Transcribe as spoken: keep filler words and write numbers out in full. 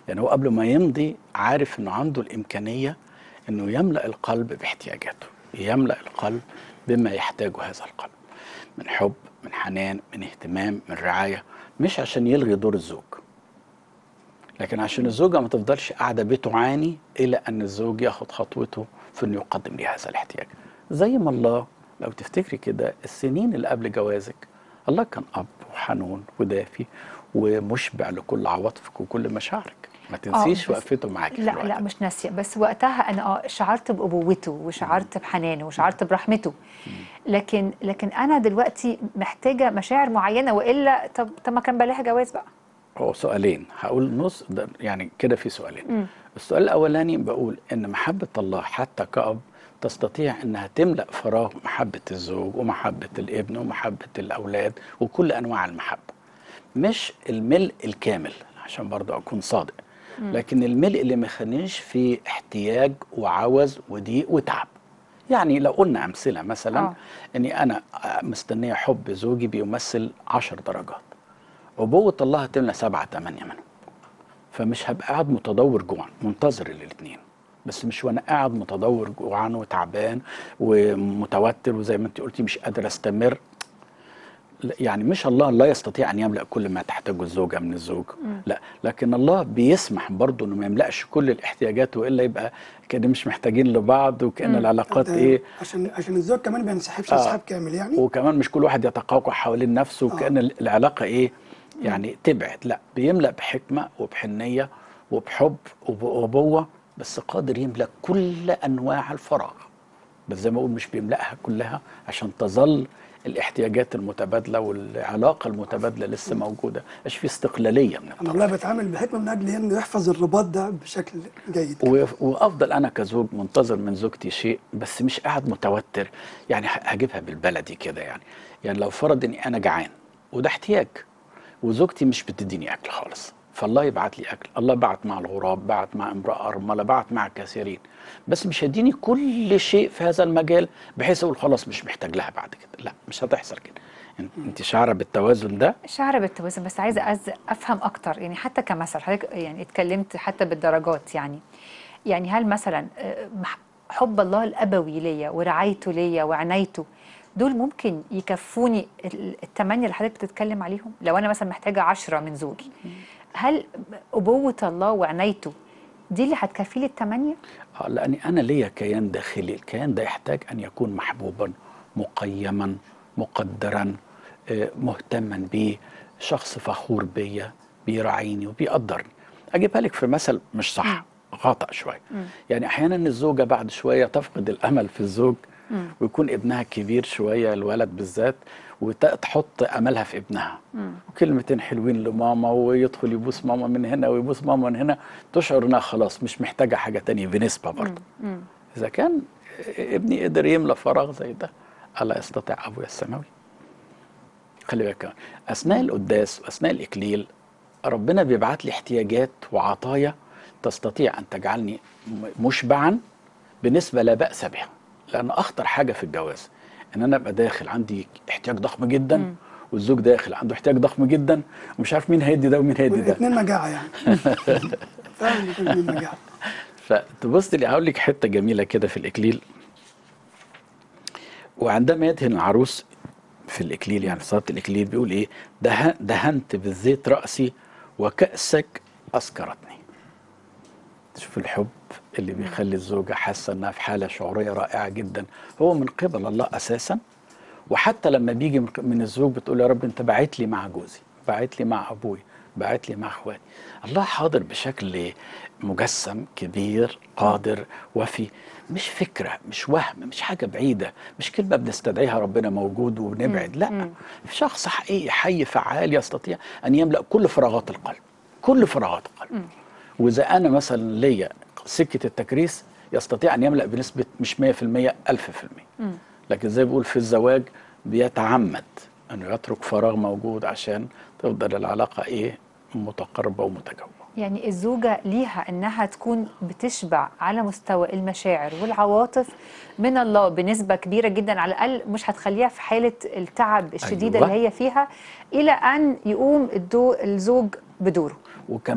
يعني هو قبل ما يمضي عارف انه عنده الامكانيه انه يملا القلب باحتياجاته، يملا القلب بما يحتاجه هذا القلب من حب، من حنان، من اهتمام، من رعايه، مش عشان يلغي دور الزوج، لكن عشان الزوجه ما تفضلش قاعده بتعاني الى ان الزوج ياخد خطوته في انه يقدم لها هذا الاحتياج. زي ما الله لو تفتكري كده السنين اللي قبل جوازك الله كان اب وحنون ودافي ومشبع لكل عواطفك وكل مشاعرك، ما اه تنسيش بس وقفته معاكي في لا الوقت لا ده. مش ناسيه، بس وقتها انا اه شعرت بابوته وشعرت بحنانه وشعرت برحمته. لكن لكن انا دلوقتي محتاجه مشاعر معينه، والا طب طب ما كان بلاها جواز بقى. هو سؤالين هقول نص ده، يعني كده في سؤالين. السؤال الاولاني بقول ان محبه الله حتى كأب تستطيع انها تملأ فراغ محبه الزوج ومحبه الابن ومحبه الاولاد وكل انواع المحبه، مش الملء الكامل عشان برضه اكون صادق، لكن الملء اللي ما يخلينيش فيه احتياج وعوز وضيق وتعب. يعني لو قلنا امثله مثلا اه اني انا مستنيه حب زوجي بيمثل عشر درجات، أبوة الله هتملى سبعة تمانية منهم، فمش هبقى قاعد متدور جوعا، منتظر الاثنين، بس مش وانا قاعد متدور جوعان وتعبان ومتوتر وزي ما انت قلتي مش قادر استمر. يعني مش الله لا يستطيع ان يملأ كل ما تحتاجه الزوجه من الزوج، لا، لكن الله بيسمح برضه انه ما يملأش كل الاحتياجات، والا يبقى كده مش محتاجين لبعض وكأن العلاقات آه، ايه. عشان عشان الزوج كمان ما ينسحبش اه انسحاب كامل يعني. وكمان مش كل واحد يتقوقع حوالين نفسه اه وكأن العلاقه ايه يعني تبعد، لا، بيملأ بحكمه وبحنيه وبحب وبأبوه، بس قادر يملأ كل انواع الفراغ، بس زي ما اقول مش بيملأها كلها عشان تظل الاحتياجات المتبادله والعلاقه المتبادله لسه موجوده، مش في استقلاليه من انا والله الطرفين. بتعامل بحكمه من اجل انه يحفظ الرباط ده بشكل جيد كده. و- وافضل انا كزوج منتظر من زوجتي شيء، بس مش قاعد متوتر. يعني ه- هجيبها بالبلدي كده، يعني يعني لو فرض اني انا جعان وده احتياج وزوجتي مش بتديني اكل خالص، فالله يبعت لي اكل. الله بعت مع الغراب، بعت مع امراه ارمله، بعت مع كثيرين، بس مش هيديني كل شيء في هذا المجال بحيث اقول خلاص مش محتاج لها بعد كده، لا، مش هتحصل كده. إن- انت شعره بالتوازن ده. شعر بالتوازن، بس عايزه أز افهم اكتر. يعني حتى كمثل حضرتك يعني اتكلمت حتى بالدرجات، يعني يعني هل مثلا آه، مح- حب الله الابوي ليا ورعايته ليا وعنايته دول ممكن يكفوني ال- التمانية اللي حضرتك بتتكلم عليهم؟ لو انا مثلا محتاجه عشرة من زوجي، هل ابوه الله وعنايته دي اللي هتكفي لي التمانية؟ آه، لاني انا ليا كيان داخلي، الكيان ده يحتاج ان يكون محبوبا، مقيما، مقدرا، آه، مهتما بيه، شخص فخور بيا، بيراعيني وبيقدرني. اجيبها لك في مثل مش صح، خطأ شويه. يعني احيانا الزوجه بعد شويه تفقد الامل في الزوج، ويكون ابنها كبير شويه، الولد بالذات، وتحط املها في ابنها وكلمتين حلوين لماما، ويدخل يبوس ماما من هنا ويبوس ماما من هنا، تشعر انها خلاص مش محتاجه حاجه تانية بنسبه برضه. اذا كان ابني قدر يملى فراغ زي ده، الا يستطيع ابويا السماوي. خلي بالك اثناء القداس واثناء الاكليل ربنا بيبعت لي احتياجات وعطايا تستطيع ان تجعلني مشبعا بنسبه لا باس بها. لان اخطر حاجه في الجواز ان انا ابقى داخل عندي احتياج ضخم جدا، والزوج داخل عنده احتياج ضخم جدا، ومش عارف مين هيدي ده ومين هيدي ده. والاثنين مجاعه يعني. فعلا بيكون الاثنين مجاعه. فتبص لي هقول لك حته جميله كده في الاكليل. وعندما يدهن العروس في الإكليل، يعني في صلاة الإكليل، بيقول إيه؟ ده دهنت بالزيت رأسي وكأسك أسكرتني. شوف الحب اللي بيخلي الزوجة حاسة إنها في حالة شعورية رائعة جدا، هو من قبل الله أساسا. وحتى لما بيجي من الزوج بتقول يا رب أنت باعت لي مع جوزي، باعت لي مع أبوي، باعت لي مع أخواتي. الله حاضر بشكل مجسم كبير قادر وفي، مش فكرة، مش وهم، مش حاجة بعيدة، مش كلمة بنستدعيها ربنا موجود ونبعد، لا، شخص حقيقي حي فعال يستطيع أن يملأ كل فراغات القلب، كل فراغات القلب. وإذا أنا مثلا ليا سكة التكريس يستطيع أن يملأ بنسبة مش مية في المية، ألف في المية. لكن زي بيقول في الزواج بيتعمد أنه يترك فراغ موجود عشان تفضل العلاقة إيه، متقاربة ومتجاوبة. يعني الزوجة ليها إنها تكون بتشبع على مستوى المشاعر والعواطف من الله بنسبة كبيرة جدا، على الأقل مش هتخليها في حالة التعب الشديدة أيوة. اللي هي فيها، إلى أن يقوم الدو الزوج بدوره. وكمان